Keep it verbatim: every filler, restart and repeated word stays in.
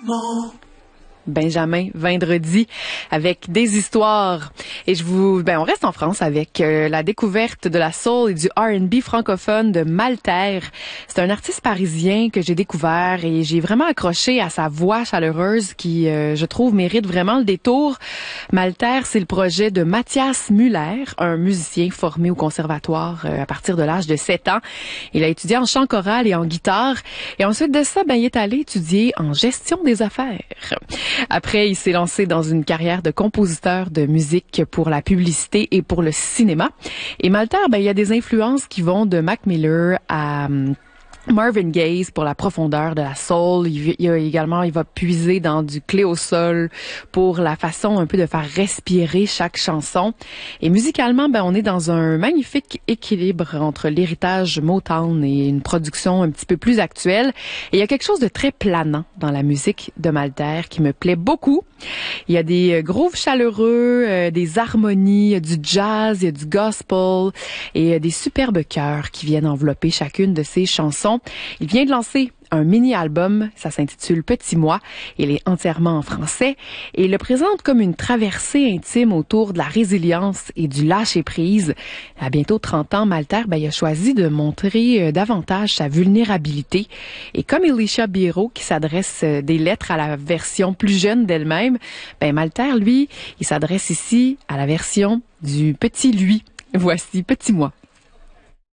Benjamin Vendredi avec des histoires. Et je vous, ben on reste en France avec euh, la découverte de la soul et du R and B francophone de Malter. C'est un artiste parisien que j'ai découvert et j'ai vraiment accroché à sa voix chaleureuse qui, euh, je trouve, mérite vraiment le détour. Malter, c'est le projet de Mathias Muller, un musicien formé au conservatoire euh, à partir de l'âge de sept ans. Il a étudié en chant choral et en guitare. Et ensuite de ça, ben il est allé étudier en gestion des affaires. Après, il s'est lancé dans une carrière de compositeur de musique pour la publicité et pour le cinéma. Et Malter, ben, il y a des influences qui vont de Mac Miller à hum, Marvin Gaye pour la profondeur de la soul. Il, il a également, il va puiser dans du clé au sol pour la façon un peu de faire respirer chaque chanson. Et musicalement, ben, on est dans un magnifique équilibre entre l'héritage Motown et une production un petit peu plus actuelle. Et il y a quelque chose de très planant dans la musique de Malter qui me plaît beaucoup. Il y a des grooves chaleureux, euh, des harmonies, il y a du jazz, il y a du gospel et euh, des superbes chœurs qui viennent envelopper chacune de ses chansons. Il vient de lancer un mini-album, ça s'intitule Petit Moi, il est entièrement en français et il le présente comme une traversée intime autour de la résilience et du lâcher-prise. À bientôt trente ans, Malter, ben, il a choisi de montrer euh, davantage sa vulnérabilité et comme Elisha Biro qui s'adresse euh, des lettres à la version plus jeune d'elle-même, ben Malter, lui, il s'adresse ici à la version du petit lui. Voici Petit Moi.